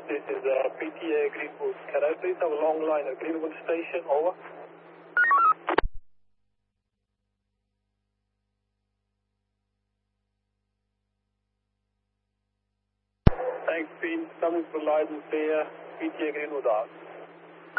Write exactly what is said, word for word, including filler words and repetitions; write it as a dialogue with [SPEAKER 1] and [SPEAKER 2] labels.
[SPEAKER 1] This is uh, P T A Greenwood. Can I please have a long line at Greenwood Station? Over. Thanks, Pete. Coming from Leiden, P T A Greenwood out.